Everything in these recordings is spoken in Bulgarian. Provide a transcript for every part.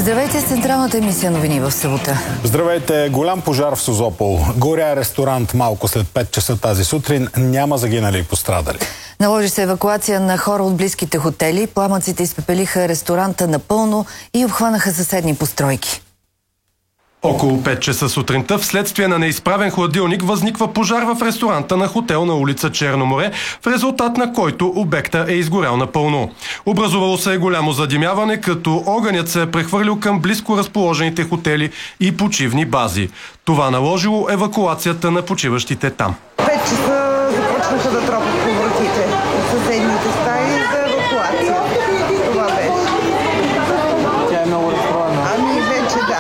Здравейте с централната емисия новини в събота. Здравейте! Голям пожар в Созопол. Горя ресторант малко след 5 часа тази сутрин. Няма загинали и пострадали. Наложи се евакуация на хора от близките хотели. Пламъците изпепелиха ресторанта напълно и обхванаха съседни постройки. Около 5 часа сутринта, вследствие на неизправен хладилник, възниква пожар в ресторанта на хотел на улица Черно море, в резултат на който обекта е изгорял напълно. Образувало се е голямо задимяване, като огънят се е прехвърлил към близко разположените хотели и почивни бази. Това наложило евакуацията на почиващите там. 5 часа започнаха да тропат по вратите от съседните стаи за евакуация. Това беше. Тя е много разстроена. Ами вече да.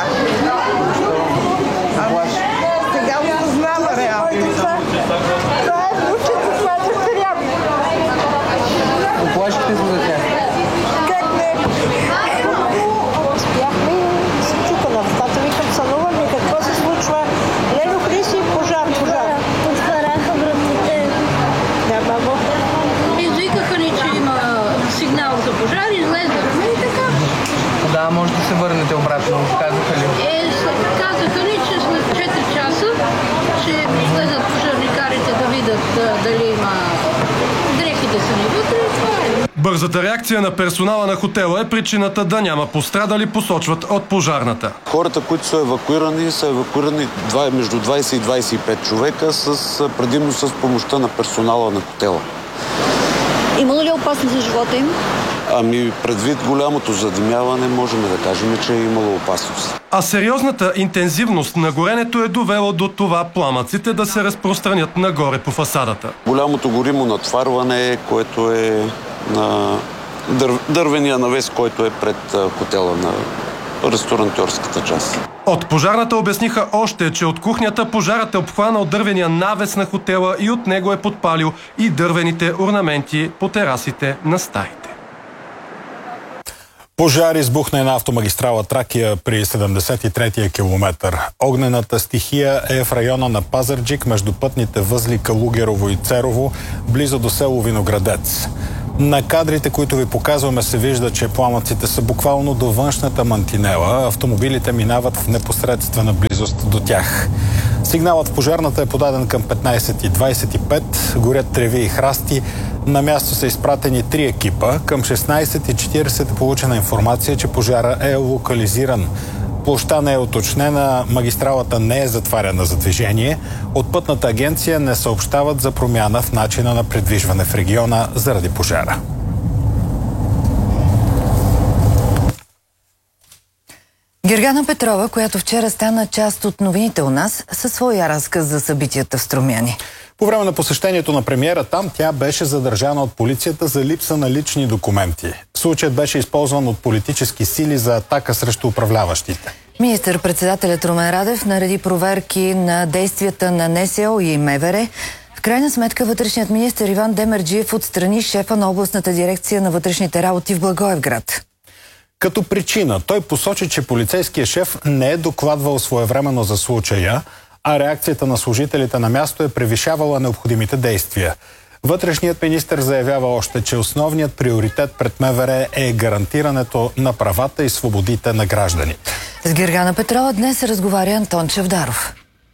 Сега осъзнава реално. Това е внучето, това е дъщеря ми. Оплашихте се за тях? Как не? Спяхме и се чука на вратата. Викам, сънуваме, какво се случва? Лело, Хриси, пожар. Отваряха вратите. Да, бабо. Извикаха ни, че има сигнал за пожар и излезнахме и така. Да, може да се върнете обратно, казаха ли? Казаха ни, че след 4 часа ще излезат пожарникарите да видят дали има дрехите са ни вътре. Бързата реакция на персонала на хотела е причината да няма пострадали, посочват от пожарната. Хората, които са евакуирани между 20 и 25 човека, предимно с помощта на персонала на хотела. Имало ли опасност за живота им? Ами, предвид голямото задимяване, можем да кажем, че е имало опасност. А сериозната интензивност на горенето е довело до това пламъците да се разпространят нагоре по фасадата. Голямото горимо натварване, което е на дървения навес, който е пред хотела на ресторантьорската част. От пожарната обясниха още, че от кухнята пожарът е обхванал дървения навес на хотела и от него е подпалил и дървените орнаменти по терасите на стаите. Пожар избухна на автомагистрала Тракия при 73-я километър. Огнената стихия е в района на Пазарджик, между пътните възли Калугерово и Церово, близо до село Виноградец. На кадрите, които ви показваме, се вижда, че пламъците са буквално до външната мантинела. Автомобилите минават в непосредствена близост до тях. Сигналът в пожарната е подаден към 15:25. Горят треви и храсти. На място са изпратени 3 екипа. Към 16:40 е получена информация, че пожара е локализиран. Площта не е уточнена, магистралата не е затваряна за движение. От пътната агенция не съобщават за промяна в начина на придвижване в региона заради пожара. Гергана Петрова, която вчера стана част от новините у нас, със своя разказ за събитията в Струмяни. По време на посещението на премиера там, тя беше задържана от полицията за липса на лични документи. Случаят беше използван от политически сили за атака срещу управляващите. Министър-председателят Румен Радев нареди проверки на действията на НСО и МВР. В крайна сметка вътрешният министър Иван Демерджиев отстрани шефа на областната дирекция на вътрешните работи в Благоевград. Като причина той посочи, че полицейският шеф не е докладвал своевременно за случая, а реакцията на служителите на място е превишавала необходимите действия. Вътрешният министър заявява още, че основният приоритет пред МВР е гарантирането на правата и свободите на гражданите. С Гергана Петрова днес разговаря Антон Чавдаров.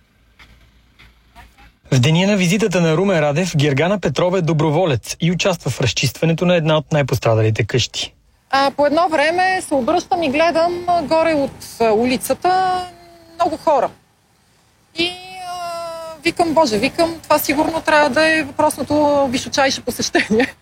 В деня на визитата на Румен Радев, Гергана Петрова е доброволец и участва в разчистването на една от най-пострадалите къщи. По едно време се обръщам и гледам горе от улицата много хора. И викам, това сигурно трябва да е въпросното височайше посещение.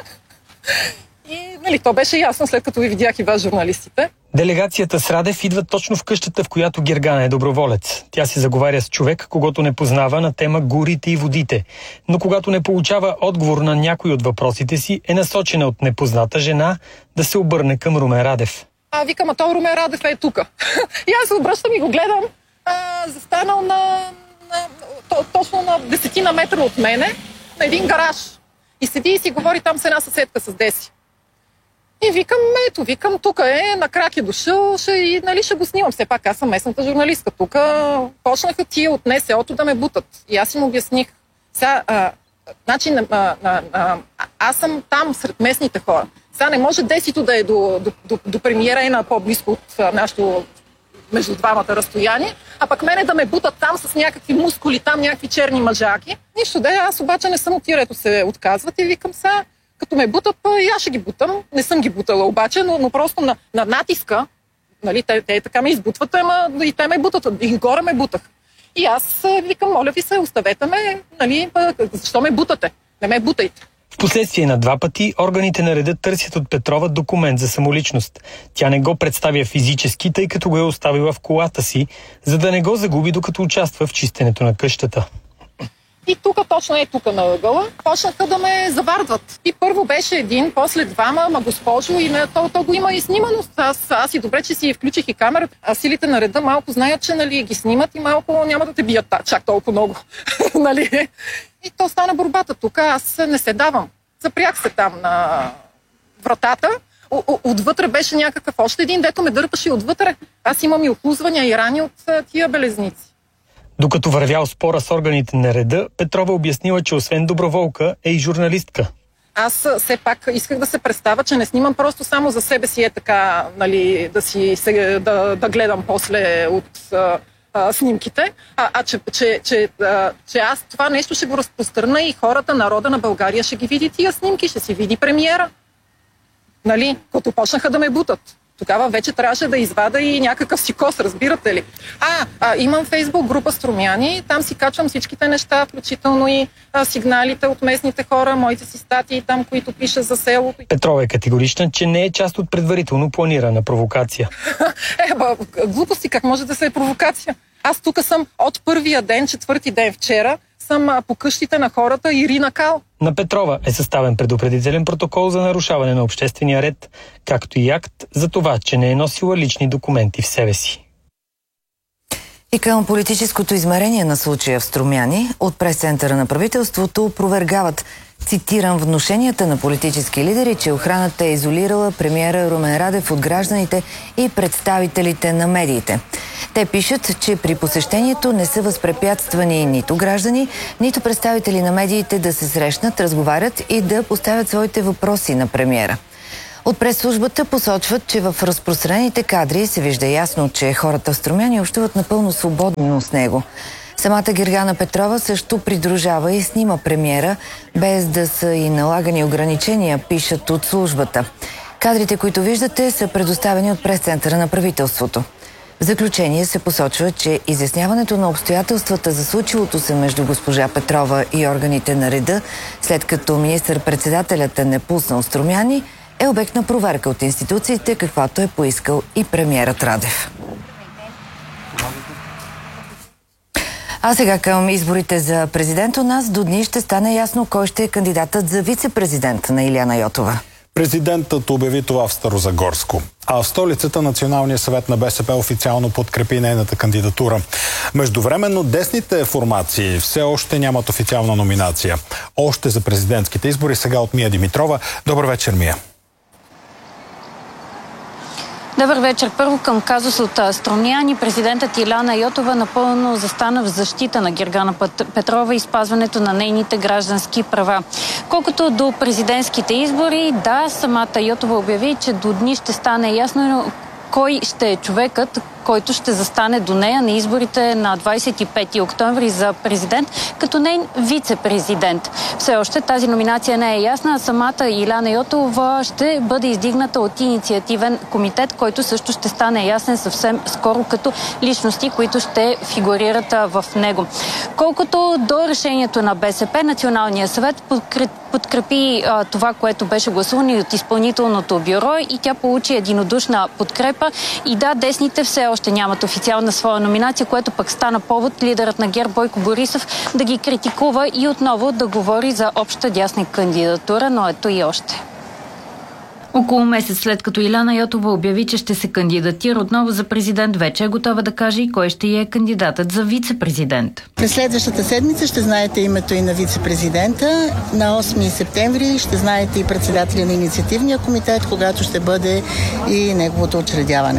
И то беше ясно, след като ви видях и вас, журналистите. Делегацията с Радев идва точно в къщата, в която Гергана е доброволец. Тя си заговаря с човек, когото не познава, на тема горите и водите. Но когато не получава отговор на някой от въпросите си, е насочена от непозната жена да се обърне към Румен Радев. Викам, то Румен Радев е тука. И аз се обръщам и го гледам, застанал точно на 10 метра от мене, на един гараж. И седи и си говори там с една съседка с Деси. И викам, тук е, на крак е дошъл, ще го снимам. Все пак аз съм местната журналистка. Тук почнаха тия от НСО-то да ме бутат. И аз им обясних. Аз съм там сред местните хора. Сега не може 10-то да е до премиера и на по-близко от нашото между двамата разстояние, а пък мене да ме бутат там с някакви мускули, там някакви черни мъжаки. Нищо да е, аз обаче не съм от тия, ето се отказват и викам сега, като ме бутат, и аз ще ги бутам. Не съм ги бутала обаче, но просто на натиска, нали, те така ме избутват, и те ме бутат, и горе ме бутах. И аз викам, моля ви се, оставете ме, нали, защо ме бутате? Не ме бутайте. Впоследствие на 2 пъти органите на реда търсят от Петрова документ за самоличност. Тя не го представя физически, тъй като го е оставила в колата си, за да не го загуби, докато участва в чистенето на къщата. И тук, точно тук на ъгъла, почнаха да ме завардват. И първо беше един, после двама, ама госпожо, и то го има и снимано. Аз и добре, че си включих и камерата. А силите на реда малко знаят, че нали, ги снимат и малко няма да те бият чак толкова много. Нали? И то стана борбата тук. Аз не се давам. Запрях се там на вратата. Отвътре беше някакъв още един, дето ме дърпаше и отвътре. Аз имам и охлузвания и рани от тия белезници. Докато вървял спора с органите на реда, Петрова обяснила, че освен доброволка е и журналистка. Аз все пак исках да се представя, че не снимам просто само за себе си така, нали, да гледам после от снимките, че аз това нещо ще го разпространя и хората, народа на България ще ги види тия снимки, ще си види премиера. Нали, като почнаха да ме бутат. Тогава вече трябваше да извада и някакъв си кос, разбирате ли? Имам Фейсбук група Струмяни, там си качвам всичките неща, включително и сигналите от местните хора, моите си статии там, които пиша за селото. Петрова е категорична, че не е част от предварително планирана провокация. Глупости, как може да се е провокация? Аз тук съм от първия ден, 4-ти ден вчера, съм по къщите на хората и Ирина Кал. На Петрова е съставен предупредителен протокол за нарушаване на обществения ред, както и акт за това, че не е носила лични документи в себе си. И към политическото измерение на случая в Струмяни, от прес-центъра на правителството опровергават, цитирам, внушенията на политически лидери, че охраната е изолирала премиера Румен Радев от гражданите и представителите на медиите. Те пишат, че при посещението не са възпрепятствани нито граждани, нито представители на медиите да се срещнат, разговарят и да поставят своите въпроси на премиера. От прес-службата посочват, че в разпространените кадри се вижда ясно, че хората в Струмяни общуват напълно свободно с него. Самата Гергана Петрова също придружава и снима премиера, без да са и налагани ограничения, пишат от службата. Кадрите, които виждате, са предоставени от прес-центъра на правителството. В заключение се посочва, че изясняването на обстоятелствата за случилото се между госпожа Петрова и органите на реда, след като министър-председателят е непуснал Струмяни, е обект на проверка от институциите, каквато е поискал и премиерът Радев. А сега към изборите за президент у нас до дни ще стане ясно кой ще е кандидатът за вице-президент на Илияна Йотова. Президентът обяви това в Старозагорско. А в столицата Националният съвет на БСП официално подкрепи нейната кандидатура. Междувременно десните формации все още нямат официална номинация. Още за президентските избори сега от Мия Димитрова. Добър вечер, Мия. Добър вечер. Първо към казус от Струмяни. Президентът Илияна Йотова напълно застана в защита на Гергана Петрова и спазването на нейните граждански права. Колкото до президентските избори, да, самата Йотова обяви, че до дни ще стане ясно кой ще е човекът, който ще застане до нея на изборите на 25 октомври за президент, като нейн вице-президент. Все още тази номинация не е ясна, а самата Илияна Йотова ще бъде издигната от инициативен комитет, който също ще стане ясен съвсем скоро като личности, които ще фигурират в него. Колкото до решението на БСП, Националният съвет подкрепи това, което беше гласувано от изпълнителното бюро и тя получи единодушна подкрепа. И да, десните все още нямат официална своя номинация, което пък стана повод лидерът на ГЕРБ Бойко Борисов да ги критикува и отново да говори за обща дясна кандидатура, но ето и още. Около месец след като Илияна Йотова обяви, че ще се кандидатира отново за президент, вече е готова да каже и кой ще е кандидатът за вице-президент. През следващата седмица ще знаете името и на вице-президента. На 8 септември ще знаете и председателя на инициативния комитет, когато ще бъде и неговото учредяване.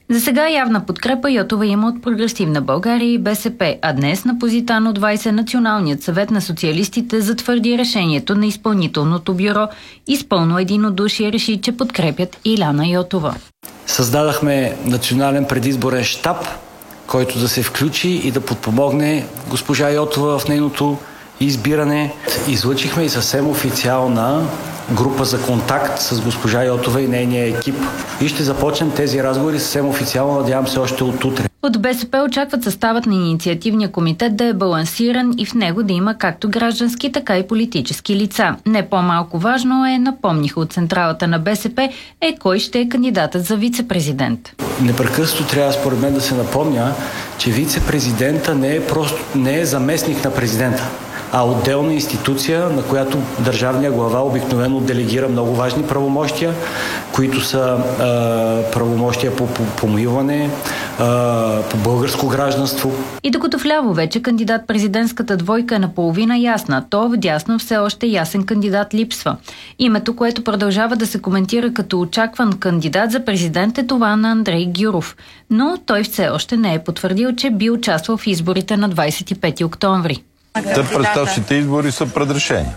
За сега явна подкрепа Йотова има от Прогресивна България и БСП, а днес на Позитано 20 Националният съвет на социалистите затвърди решението на изпълнителното бюро и с пълно единодушие реши, че подкрепят Иляна Йотова. Създадахме национален предизборен щаб, който да се включи и да подпомогне госпожа Йотова в нейното избиране. Излъчихме и съвсем официална група за контакт с госпожа Йотова и нейния екип. И ще започнем тези разговори съвсем официално, надявам се, още от утре. От БСП очакват съставът на инициативния комитет да е балансиран и в него да има както граждански, така и политически лица. Не по-малко важно е, напомниха от централата на БСП, кой ще е кандидатът за вице-президент. Непрекъснато трябва според мен да се напомня, че вице-президента не е заместник на президента, а отделна институция, на която държавния глава обикновено делегира много важни правомощия, които са правомощия по помилване, по българско гражданство. И докато вляво вече кандидат-президентската двойка е наполовина ясна, то вдясно все още ясен кандидат липсва. Името, което продължава да се коментира като очакван кандидат за президент, е това на Андрей Гюров. Но той все още не е потвърдил, че би участвал в изборите на 25 октомври. Те предстоящите избори са предрешени.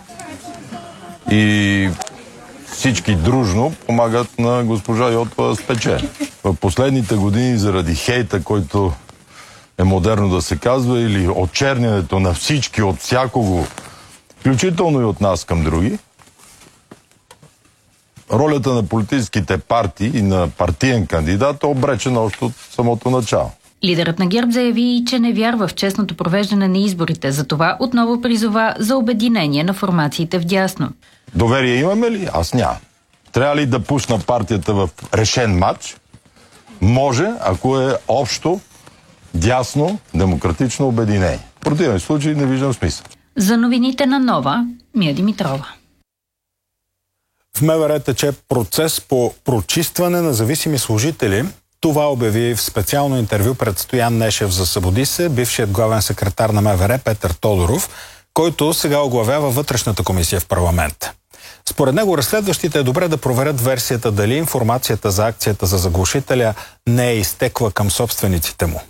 И всички дружно помагат на госпожа Йотова да спечели. В последните години заради хейта, който е модерно да се казва, или очернянето на всички от всякого, включително и от нас към други, ролята на политическите партии и на партиен кандидат е обречена още от самото начало. Лидерът на ГЕРБ заяви, че не вярва в честното провеждане на изборите. Затова отново призова за обединение на формациите вдясно. Доверие имаме ли? Аз нямам. Трябва ли да пусна партията в решен матч? Може, ако е общо, дясно, демократично обединение. В противен случай не виждам смисъл. За новините на Нова, Мия Димитрова. В МВР тече процес по прочистване на зависими служители. Това обяви в специално интервю пред Стоян Нешев за Събуди се бившият главен секретар на МВР Петър Тодоров, който сега оглавява вътрешната комисия в парламент. Според него разследващите е добре да проверят версията дали информацията за акцията за заглушителя не е изтекла към собствениците му.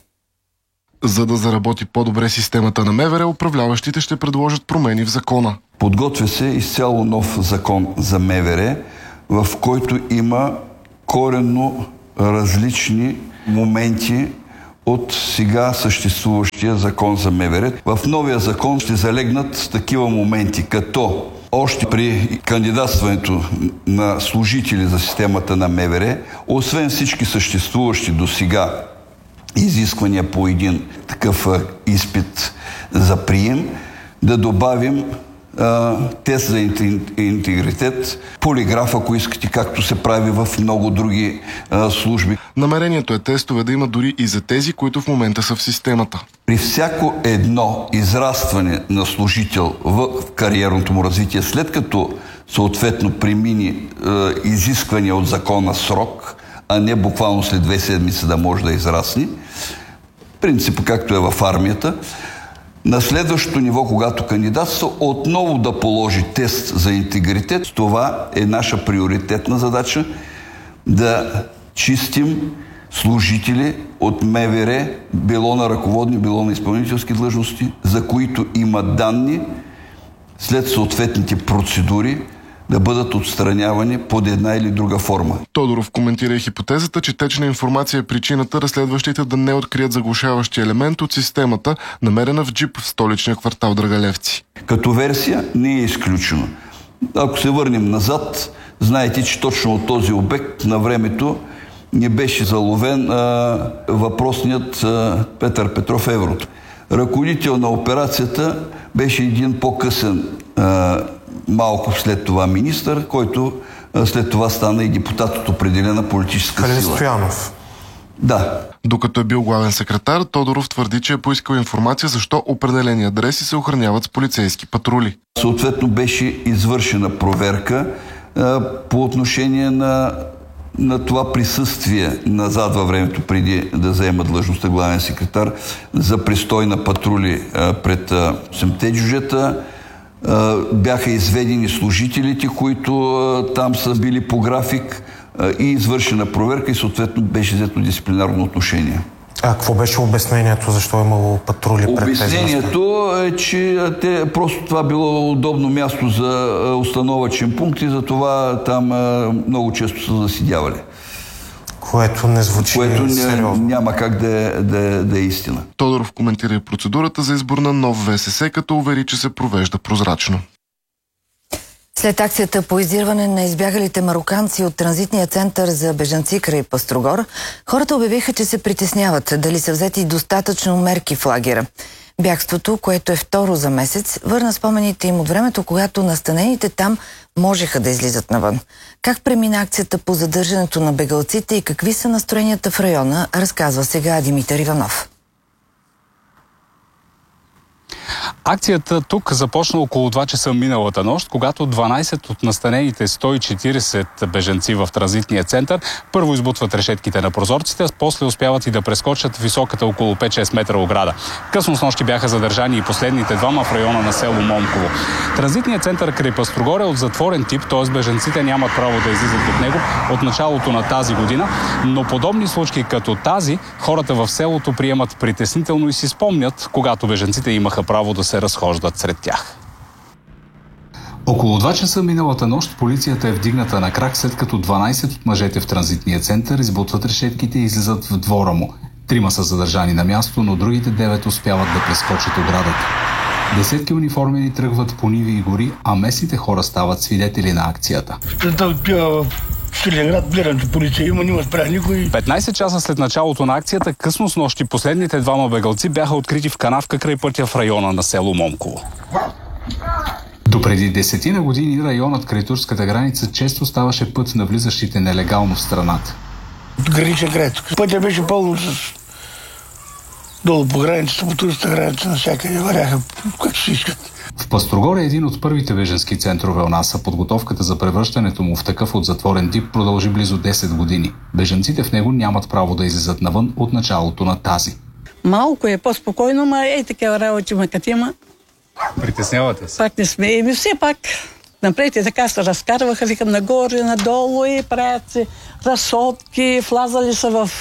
За да заработи по-добре системата на МВР, управляващите ще предложат промени в закона. Подготвя се изцяло нов закон за МВР, в който има коренно различни моменти от сега съществуващия закон за МВР. В новия закон ще залегнат такива моменти, като още при кандидатстването на служители за системата на МВР, освен всички съществуващи до сега изисквания по един такъв изпит за прием, да добавим тест за интегритет, полиграф, ако искате, както се прави в много други служби. Намерението е тестове да има дори и за тези, които в момента са в системата. При всяко едно израстване на служител в кариерното му развитие, след като съответно премини изисквания от закона срок, а не буквално след 2 седмици да може да израсне, принципът както е в армията, на следващото ниво, когато кандидатства, отново да положи тест за интегритет. Това е наша приоритетна задача да чистим служители от МВР, било на ръководни, било на изпълнителски длъжности, за които има данни след съответните процедури да бъдат отстранявани под една или друга форма. Тодоров коментира и хипотезата, че течна информация е причината разследващите да не открият заглушаващи елемент от системата, намерена в джип в столичния квартал Драгалевци. Като версия не е изключено. Ако се върнем назад, знаете, че точно от този обект на времето не беше заловен въпросният Петър Петров Еврото. Ръководител на операцията беше един по-късен малко след това министър, който след това стана и депутат от определена политическа сила. Калин Стоянов. Да. Докато е бил главен секретар, Тодоров твърди, че е поискал информация защо определени адреси се охраняват с полицейски патрули. Съответно беше извършена проверка по отношение на това присъствие назад във времето, преди да заема длъжността главен секретар, за престой на патрули пред 8-те джуджета. Бяха изведени служителите, които там са били по график. и извършена проверка и съответно беше взето дисциплинарно отношение. А какво беше обяснението? Защо е имало патрули пред тези места? Обяснението е, че просто това било удобно място за установъчен пункт и затова там много често са заседявали. Което не звучи сериозно. Няма как да е истина. Тодоров коментира и процедурата за избор на нов ВСС, като увери, че се провежда прозрачно. След акцията по издирване на избягалите мароканци от транзитния център за бежанци край Пъстрогор, хората обявиха, че се притесняват дали са взети достатъчно мерки в лагера. Бягството, което е второ за месец, върна спомените им от времето, когато настанените там можеха да излизат навън. Как премина акцията по задържането на бегалците и какви са настроенията в района, разказва сега Димитър Иванов. Акцията тук започна около 2 часа миналата нощ, когато 12 от настанените 140 бежанци в транзитния център първо избутват решетките на прозорците, а после успяват и да прескочат високата около 5-6 метра ограда. Късно с нощи бяха задържани и последните двама в района на село Момково. Транзитният център край Пъстрогор е от затворен тип, т.е. бежанците нямат право да излизат от него от началото на тази година, но подобни случки като тази, хората в селото приемат притеснително и си спомнят, когато бежанците имаха право да се разхождат сред тях. Около 2 часа миналата нощ полицията е вдигната на крак, след като 12 от мъжете в транзитния център избутват решетките и излизат в двора му. 3 са задържани на място, но другите 9 успяват да прескочат оградата. Десетки униформени тръгват по ниви и гори, а местните хора стават свидетели на акцията. 15 часа след началото на акцията, късно с нощи последните двама бегалци бяха открити в канавка край пътя в района на село Момково. Допреди 10 години районът край турската граница често ставаше път на влизащите нелегално в страната. Граничен край. Пътя беше пълно с долу по границата, по турската граница, навсякъде варяха, както си искат. В Пъстрогор е един от първите бежански центрове у нас, а подготовката за превръщането му в такъв от затворен тип продължи близо 10 години. Бежанците в него нямат право да излизат навън от началото на тази. Малко е по-спокойно, ма такива работи като има. Притеснявате се? Пак не сме. Все пак напред и така се разкарваха, викам нагоре, надолу и правят си разсотки, влазали са в...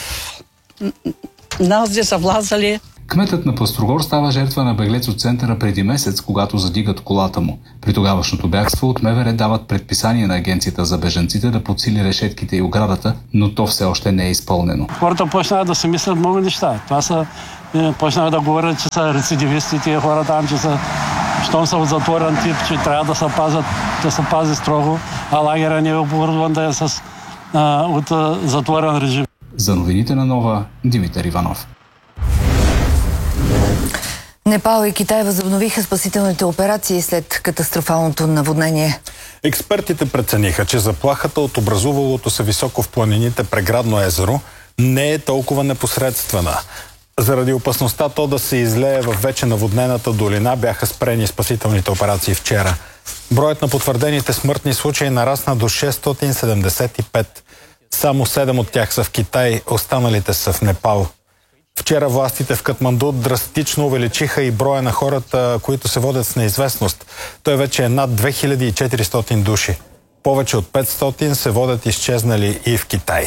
Нас са влазали. Кметът на Пъстрогор става жертва на беглец от центъра преди месец, когато задигат колата му. При тогавашното бягство от МВР дават предписание на агенцията за бежанците да подсили решетките и оградата, но то все още не е изпълнено. Хората почнаха да се мислят много неща. Това са, почнаха да говорят, че са рецидивисти тия хора там, че са, щом са от затворен тип, че трябва да се пази строго, а лагера не е оборудван да е от затворен режим. За новините на Нова, Димитър Иванов. Непал и Китай възобновиха спасителните операции след катастрофалното наводнение. Експертите прецениха, че заплахата от образувалото се високо в планините преградно езеро не е толкова непосредствена. Заради опасността то да се излее в вече наводнената долина бяха спрени спасителните операции вчера. Броят на потвърдените смъртни случаи нарасна до 675. Само 7 от тях са в Китай, останалите са в Непал. Вчера властите в Катманду драстично увеличиха и броя на хората, които се водят с неизвестност. Той вече е над 2400 души. Повече от 500 се водят изчезнали и в Китай.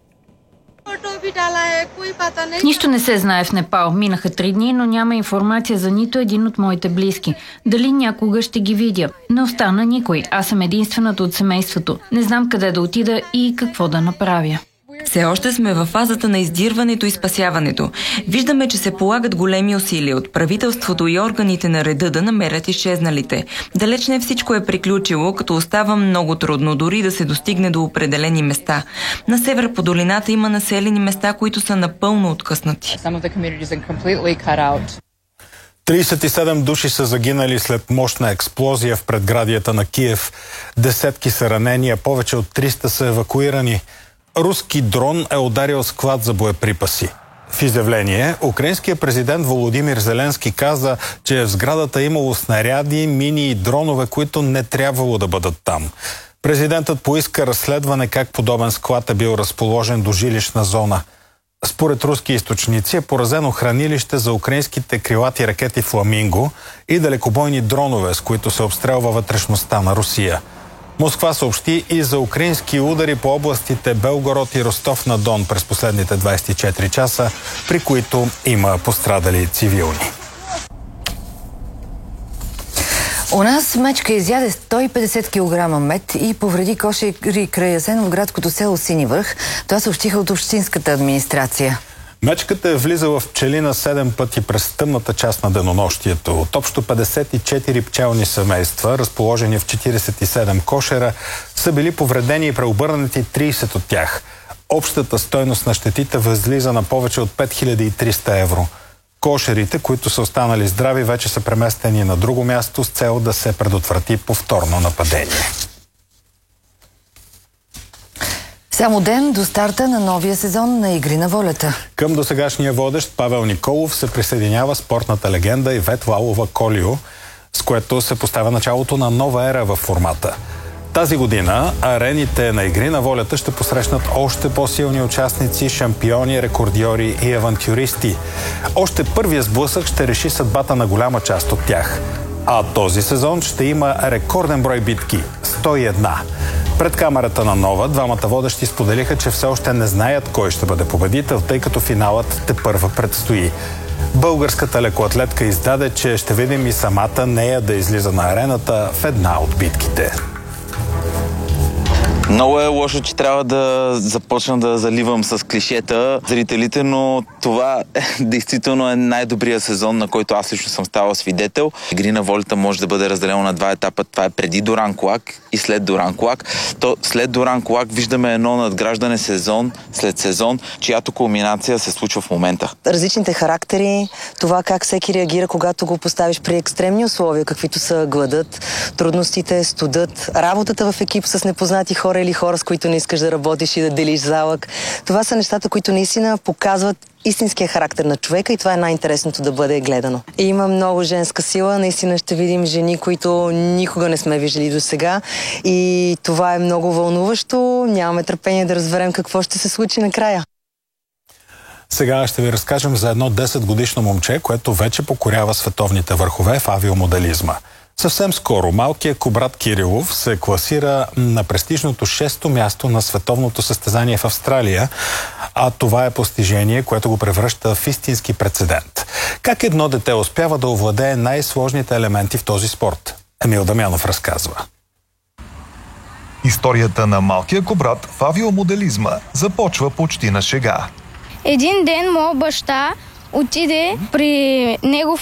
Нищо не се знае в Непал. Минаха 3 дни, но няма информация за нито един от моите близки. Дали някога ще ги видя? Не остана никой. Аз съм единствената от семейството. Не знам къде да отида и какво да направя. Все още сме във фазата на издирването и спасяването. Виждаме, че се полагат големи усилия от правителството и органите на реда да намерят изчезналите. Далеч не всичко е приключило, като остава много трудно дори да се достигне до определени места. На север по долината има населени места, които са напълно откъснати. 37 души са загинали след мощна експлозия в предградията на Киев. Десетки са ранени, а повече от 300 са евакуирани. Руски дрон е ударил склад за боеприпаси. В изявление, украинският президент Володимир Зеленски каза, че в сградата имало снаряди, мини и дронове, които не трябвало да бъдат там. Президентът поиска разследване как подобен склад е бил разположен до жилищна зона. Според руски източници е поразено хранилище за украинските крилати ракети «Фламинго» и далекобойни дронове, с които се обстрелва вътрешността на Русия. Москва съобщи и за украински удари по областите Белгород и Ростов-на-Дон през последните 24 часа, при които има пострадали цивилни. У нас мечка изяде 150 кг мед и повреди кошери край Асеновградското село Сини връх. Това съобщиха от общинската администрация. Мечката е влизала в пчелина 7 пъти през тъмната част на денонощието. От общо 54 пчелни семейства, разположени в 47 кошера, са били повредени и преобърнати 30 от тях. Общата стойност на щетите възлиза на повече от 5300 евро. Кошерите, които са останали здрави, вече са преместени на друго място с цел да се предотврати повторно нападение. Само ден до старта на новия сезон на Игри на волята. Към досегашния водещ Павел Николов се присъединява спортната легенда Ивет Лалова-Колио, с което се поставя началото на нова ера във формата. Тази година арените на Игри на волята ще посрещнат още по-силни участници, шампиони, рекордьори и авантюристи. Още първия сблъсък ще реши съдбата на голяма част от тях. А този сезон ще има рекорден брой битки – 101. Пред камерата на Нова двамата водещи споделиха, че все още не знаят кой ще бъде победител, тъй като финалът тепърва предстои. Българската лекоатлетка издаде, че ще видим и самата нея да излиза на арената в една от битките. Много е лошо, че трябва да започна да заливам с клишета зрителите, но това действително е най-добрият сезон, на който аз лично съм ставал свидетел. Игри на волята може да бъде разделено на два етапа. Това е преди Дуранкулак и след Дуранкулак. То след Дуранкулак виждаме едно надграждане сезон след сезон, чиято кулминация се случва в момента. Различните характери, това как всеки реагира, когато го поставиш при екстремни условия, каквито са гладът, трудностите, студът, работата в екип с непознати хора или хора, с които не искаш да работиш и да делиш залък. Това са нещата, които наистина показват истинския характер на човека и това е най-интересното да бъде гледано. И има много женска сила, наистина ще видим жени, които никога не сме виждали до сега и това е много вълнуващо. Нямаме търпение да разберем какво ще се случи накрая. Сега ще ви разкажем за едно 10-годишно момче, което вече покорява световните върхове в авиомоделизма. Съвсем скоро малкият Кубрат Кирилов се класира на престижното 6-то място на световното състезание в Австралия, а това е постижение, което го превръща в истински прецедент. Как едно дете успява да овладее най-сложните елементи в този спорт? Емил Дамянов разказва. Историята на малкия Кубрат в авиомоделизма започва почти на шега. Един ден моят баща отиде при негов